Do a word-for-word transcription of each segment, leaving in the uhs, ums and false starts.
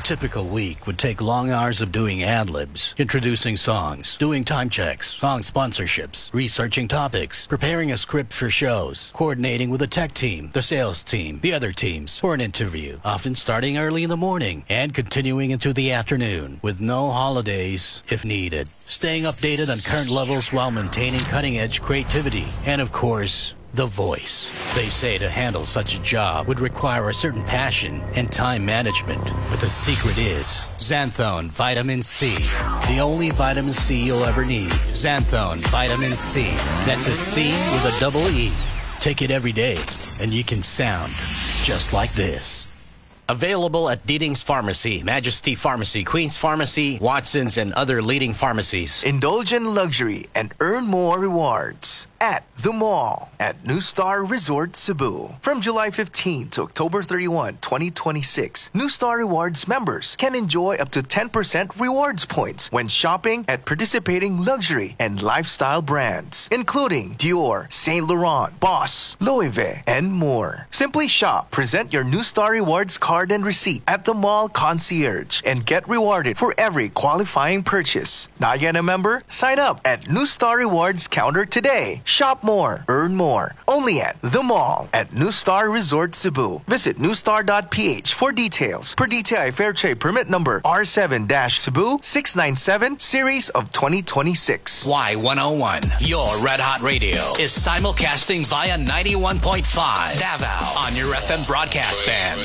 typical week would take long hours of doing ad-libs, introducing songs, doing time checks, song sponsorships, researching topics, preparing a script for shows, coordinating with the tech team, the sales team, the other teams for an interview, often starting early in the morning and continuing into the afternoon with no holidays if needed. Staying updated on current levels while maintaining cutting-edge creativity and, of course, the voice. They say to handle such a job would require a certain passion and time management. But the secret is Xanthone Vitamin C. The only vitamin C you'll ever need. Xanthone Vitamin C. That's a C with a double E. Take it every day and you can sound just like this. Available at Deeding's Pharmacy, Majesty Pharmacy, Queen's Pharmacy, Watson's, and other leading pharmacies. Indulge in luxury and earn more rewards at the mall at New Star Resort Cebu. From July fifteenth to October thirty-first, twenty twenty-six, New Star Rewards members can enjoy up to ten percent rewards points when shopping at participating luxury and lifestyle brands, including Dior, Saint Laurent, Boss, Louis Vuitton, and more. Simply shop, present your New Star Rewards card and receipt at the mall concierge, and get rewarded for every qualifying purchase. Not yet a member? Sign up at New Star Rewards counter today. Shop more, earn more. Only at the mall at New Star Resort Cebu. Visit newstar dot p h for details. Per D T I Fair Trade Permit Number R seven Cebu six nine seven Series of twenty twenty-six. Y one oh one, your Red Hot Radio, is simulcasting via ninety-one point five Davao on your F M broadcast band.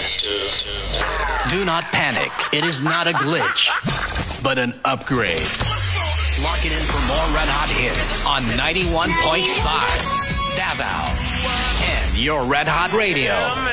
Do not panic. It is not a glitch, but an upgrade. Lock it in for more Red Hot hits on ninety-one point five Davao and Your Red Hot Radio.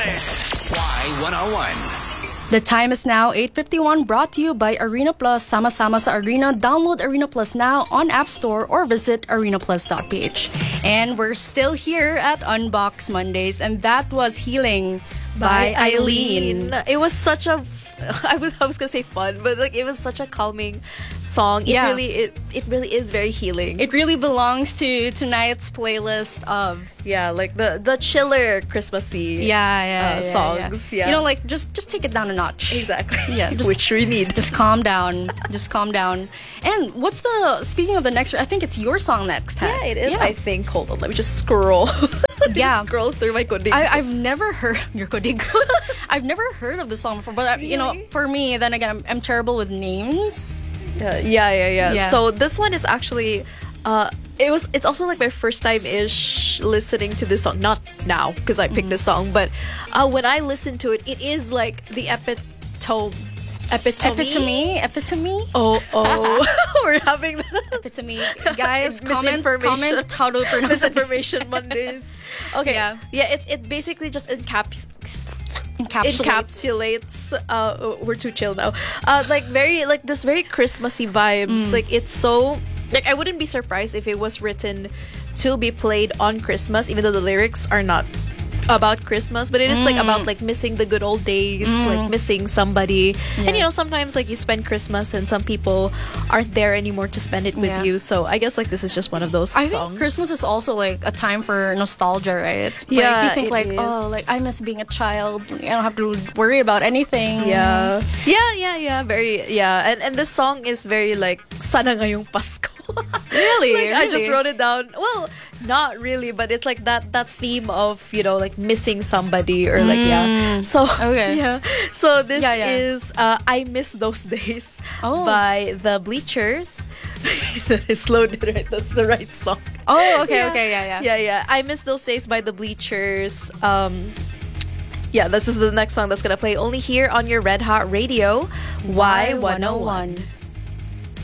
Y one oh one. The time is now eight fifty-one, brought to you by Arena Plus. Sama-sama sa Arena. Download Arena Plus now on App Store or visit arena plus dot p h. And we're still here at Unbox Mondays, and that was Healing by, by Eileen. Eileen. It was such a I was I was gonna say fun, but like it was such a calming song. It Yeah. really it, it really is very healing. It really belongs to tonight's playlist of yeah, like the the chiller Christmassy yeah, yeah, uh, yeah, songs. yeah. Yeah. You know, like just just take it down a notch. Exactly. Yeah, just- which we need. Just calm down. Just calm down. And what's the speaking of the next? I think it's your song next. Tat. Yeah, it is. Yeah. I think. Hold on, let me just scroll. Just Yeah. scroll through my coding. I, I've never heard your Kodig. I've never heard of the song before, but uh, you know, Really? for me, then again, I'm, I'm terrible with names. Uh, yeah, yeah, yeah, Yeah. So this one is actually, uh, it was. It's also like my first time ish listening to this song. Not now because I picked this song, but uh, when I listen to it, it is like the epitome, epitome, Epitome, epitome, Oh, oh, we're having epitome. Guys, comment, Misinformation. comment how to pronounce it. misinformation Mondays. Okay, Yeah. yeah, It it basically just encaps. Encapsulates. encapsulates uh we're too chill now uh like very like this very Christmassy vibes. Like it's so like I wouldn't be surprised if it was written to be played on Christmas, even though the lyrics are not about Christmas, but it is like about like missing the good old days, like missing somebody. And you know, sometimes like you spend Christmas and some people aren't there anymore to spend it with Yeah. you. So I guess like this is just one of those I songs. think Christmas is also like a time for nostalgia, right? Like, Yeah, you think it like, is. oh, like I miss being a child. I don't have to worry about anything. Yeah. Yeah, yeah, yeah. Very, yeah. And and this song is very like, sana ngayong Pasko. Really? Like, I just Really? wrote it down. Well, not really, but it's like that that theme of, you know, like missing somebody or like, yeah. So, Okay. yeah. So this Yeah, yeah. is uh, I Miss Those Days Oh. by The Bleachers. I slowed it, right? That's the right song. Oh, okay, okay, yeah, yeah. Yeah, yeah. I Miss Those Days by The Bleachers. Um, yeah, this is the next song that's gonna play only here on your Red Hot Radio, Y one oh one.